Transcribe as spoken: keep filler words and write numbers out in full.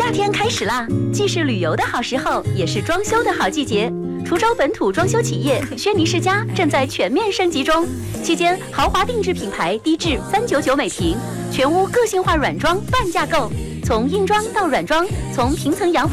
夏天开始啦，既是旅游的好时候，也是装修的好季节。滁州本土装修企业轩尼诗家正在全面升级中，期间豪华定制品牌低至三九九每平，全屋个性化软装半价购，从硬装到软装，从平层洋房。